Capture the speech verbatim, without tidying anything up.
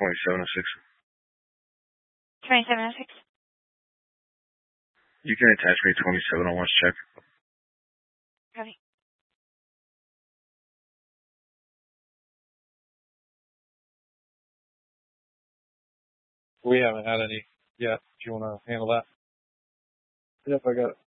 twenty-seven oh six. twenty-seven oh six. You can attach me twenty-seven oh one check. Copy. We haven't had any yet. Do you want to handle that? Yep, I got it.